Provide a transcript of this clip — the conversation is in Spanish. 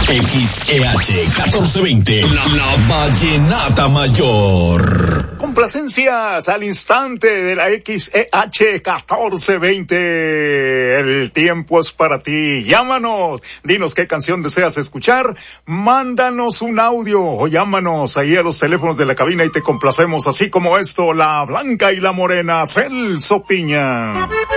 XEH 1420, la Vallenata Mayor. Complacencias al instante de la XEH 1420. El tiempo es para ti. Llámanos, dinos qué canción deseas escuchar, mándanos un audio o llámanos ahí a los teléfonos de la cabina y te complacemos, así como esto, la Blanca y la Morena, Celso Piña.